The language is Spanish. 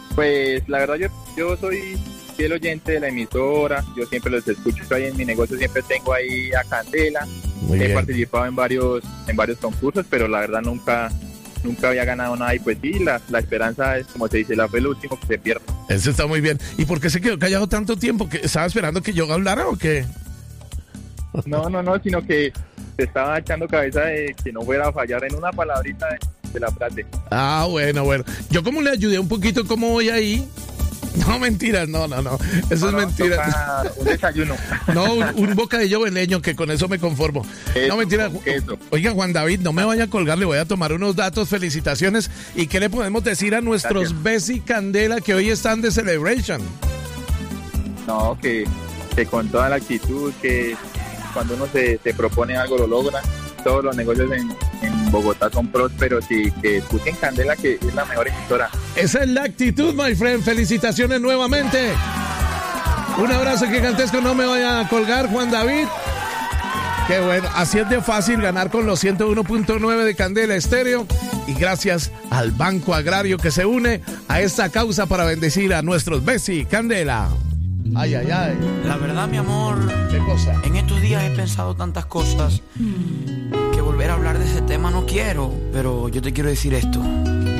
Pues la verdad yo soy fiel oyente de la emisora, yo siempre los escucho ahí en mi negocio, siempre tengo ahí a Candela. Muy He bien. participado en varios concursos, pero la verdad nunca había ganado nada y pues sí, la esperanza es, como se dice, la fe es lo último que se pierde. Eso está muy bien. ¿Y por qué se quedó callado tanto tiempo? ¿Que estaba esperando que yo hablara o qué? No, sino que se estaba echando cabeza de que no fuera a fallar en una palabrita de la frase. Ah, bueno. Yo como le ayudé un poquito, ¿cómo voy ahí? No, mentiras, no. Eso es mentira. Toca un desayuno. No, un bocadillo veleño, que con eso me conformo. No, mentira. Eso. Oiga, Juan David, no me vaya a colgar, le voy a tomar unos datos, felicitaciones. ¿Y qué le podemos decir a nuestros Gracias. Bessie Candela que hoy están de celebration? No, que con toda la actitud, que cuando uno se propone algo lo logra. Todos los negocios en Bogotá son prósperos y que escuchen Candela, que es la mejor emisora. Esa es la actitud, my friend. Felicitaciones nuevamente. Un abrazo gigantesco, no me vaya a colgar, Juan David. Qué bueno, así es de fácil ganar con los 101.9 de Candela Estéreo. Y gracias al Banco Agrario que se une a esta causa para bendecir a nuestros Bessie Candela. Ay. La verdad, mi amor, ¿Qué cosa? en estos días he pensado tantas cosas que volver a hablar de ese tema no quiero, pero yo te quiero decir esto.